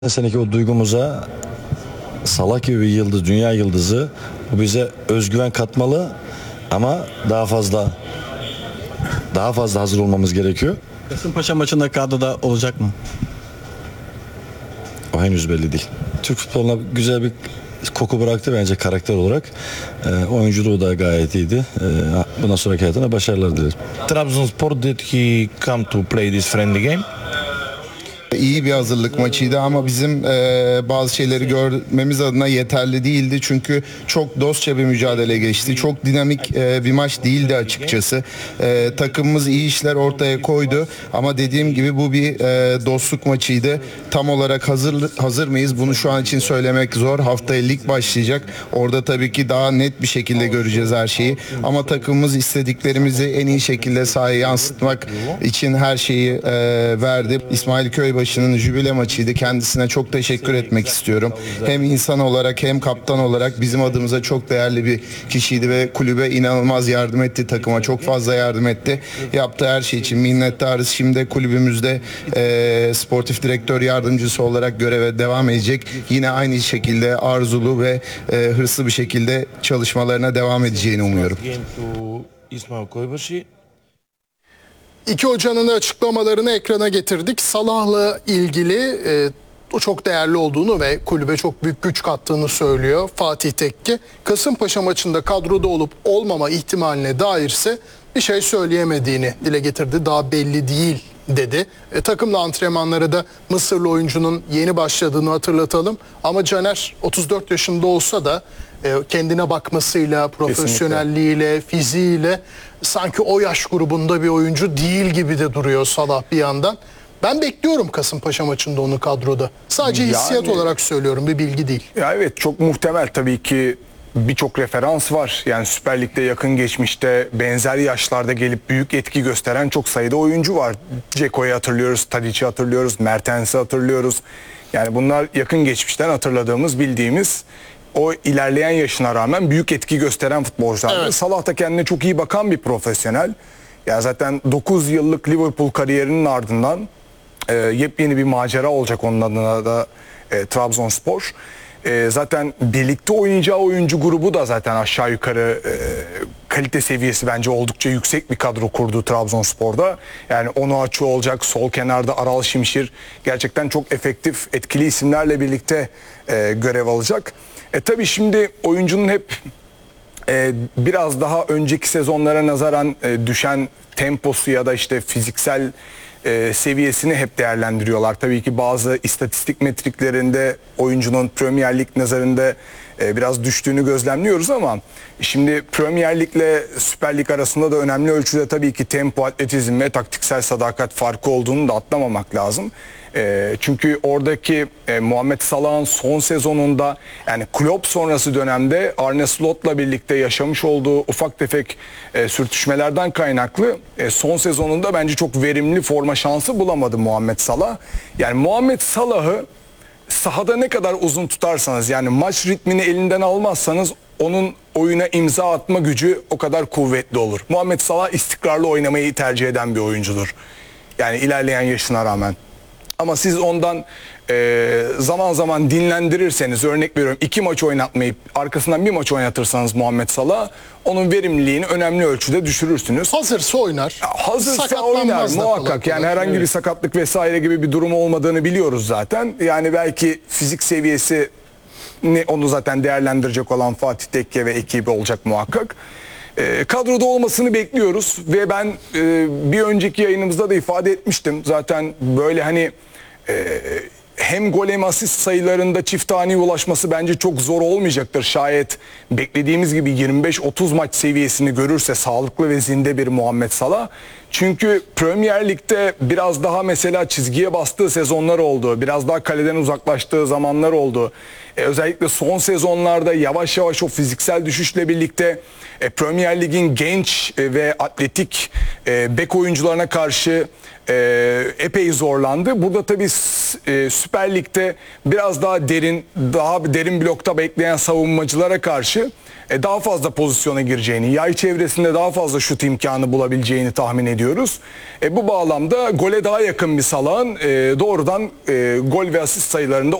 seneki o duygumuza Salah gibi bir yıldız, dünya yıldızı bu bize özgüven katmalı ama daha fazla hazır olmamız gerekiyor. Kasımpaşa maçında kadroda olacak mı? O henüz belli değil. Türk futboluna güzel bir koku bıraktı bence karakter olarak. Oyunculuğu da gayet iyiydi. Bundan sonraki hayatına başarılar dilerim. Trabzonspor, did he come to play this friendly game? İyi bir hazırlık maçıydı ama bizim bazı şeyleri görmemiz adına yeterli değildi. Çünkü çok dostça bir mücadele geçti. Çok dinamik bir maç değildi açıkçası. Takımımız iyi işler ortaya koydu ama dediğim gibi bu bir dostluk maçıydı. Tam olarak hazır mıyız? Bunu şu an için söylemek zor. Haftaya lig başlayacak. Orada tabii ki daha net bir şekilde göreceğiz her şeyi. Ama takımımız istediklerimizi en iyi şekilde sahaya yansıtmak için her şeyi verdi. İsmail Köybaşı'nın jübile maçıydı. Kendisine çok teşekkür etmek istiyorum. Hem insan olarak hem kaptan olarak bizim adımıza çok değerli bir kişiydi ve kulübe inanılmaz yardım etti. Takıma çok fazla yardım etti. Yaptığı her şey için minnettarız. Şimdi kulübümüzde sportif direktör yardımcısı olarak göreve devam edecek. Yine aynı şekilde arzulu ve hırslı bir şekilde çalışmalarına devam edeceğini umuyorum. İki hocanın açıklamalarını ekrana getirdik. Salah'la ilgili o çok değerli olduğunu ve kulübe çok büyük güç kattığını söylüyor Fatih Tekke. Kasımpaşa maçında kadroda olup olmama ihtimaline dairse bir şey söyleyemediğini dile getirdi. Daha belli değil dedi. Takımla antrenmanlara da Mısırlı oyuncunun yeni başladığını hatırlatalım. Ama Caner 34 yaşında olsa da kendine bakmasıyla, profesyonelliğiyle, fiziğiyle sanki o yaş grubunda bir oyuncu değil gibi de duruyor Salah bir yandan. Ben bekliyorum Kasımpaşa maçında onu kadroda. Sadece hissiyat olarak söylüyorum, bir bilgi değil. Ya evet, çok muhtemel tabii ki. Birçok referans var. Yani Süper Lig'de yakın geçmişte benzer yaşlarda gelip büyük etki gösteren çok sayıda oyuncu var. Ceko'yu hatırlıyoruz, Tadic'i hatırlıyoruz, Mertens'i hatırlıyoruz. Yani bunlar yakın geçmişten hatırladığımız, bildiğimiz, o ilerleyen yaşına rağmen büyük etki gösteren futbolcular. Evet. Salah da kendine çok iyi bakan bir profesyonel. Ya zaten 9 yıllık Liverpool kariyerinin ardından yepyeni bir macera olacak onun adına da Trabzonspor. Zaten birlikte oynayacağı oyuncu grubu da zaten aşağı yukarı kalite seviyesi bence oldukça yüksek bir kadro kurdu Trabzonspor'da. Yani Onuachu olacak, sol kenarda Aral Şimşir, gerçekten çok efektif, etkili isimlerle birlikte görev alacak. Tabii şimdi oyuncunun hep biraz daha önceki sezonlara nazaran düşen temposu ya da işte fiziksel seviyesini hep değerlendiriyorlar. Tabii ki bazı istatistik metriklerinde oyuncunun Premier Lig nazarında biraz düştüğünü gözlemliyoruz ama şimdi Premier Lig ile Süper Lig arasında da önemli ölçüde tabii ki tempo, atletizm ve taktiksel sadakat farkı olduğunu da atlamamak lazım. Çünkü oradaki Muhammed Salah'ın son sezonunda, yani Klopp sonrası dönemde Arne Slot'la birlikte yaşamış olduğu ufak tefek sürtüşmelerden kaynaklı son sezonunda bence çok verimli forma şansı bulamadı Muhammed Salah. Yani Muhammed Salah'ı sahada ne kadar uzun tutarsanız, yani maç ritmini elinden almazsanız onun oyuna imza atma gücü o kadar kuvvetli olur. Muhammed Salah istikrarlı oynamayı tercih eden bir oyuncudur. Yani ilerleyen yaşına rağmen. Ama siz ondan zaman zaman dinlendirirseniz, örnek veriyorum 2 maç oynatmayıp arkasından bir maç oynatırsanız Muhammed Salah, onun verimliliğini önemli ölçüde düşürürsünüz. Hazırsa oynar. Hazırsa oynar muhakkak. Yani herhangi bir sakatlık vesaire gibi bir durum olmadığını biliyoruz zaten. Yani belki fizik seviyesi onu zaten değerlendirecek olan Fatih Tekke ve ekibi olacak muhakkak. Kadroda olmasını bekliyoruz ve ben bir önceki yayınımızda da ifade etmiştim. Zaten böyle hani hem gol hem asist sayılarında çift haneye ulaşması bence çok zor olmayacaktır. Şayet beklediğimiz gibi 25-30 maç seviyesini görürse sağlıklı ve zinde bir Muhammed Salah. Çünkü Premier Lig'de biraz daha mesela çizgiye bastığı sezonlar oldu. Biraz daha kaleden uzaklaştığı zamanlar oldu. Özellikle son sezonlarda yavaş yavaş o fiziksel düşüşle birlikte Premier Lig'in genç ve atletik bek oyuncularına karşı epey zorlandı. Burada tabii Süper Lig'de biraz daha derin blokta bekleyen savunmacılara karşı daha fazla pozisyona gireceğini, yay çevresinde daha fazla şut imkanı bulabileceğini tahmin ediyoruz. Bu bağlamda gole daha yakın bir Salah'ın doğrudan gol ve asist sayılarında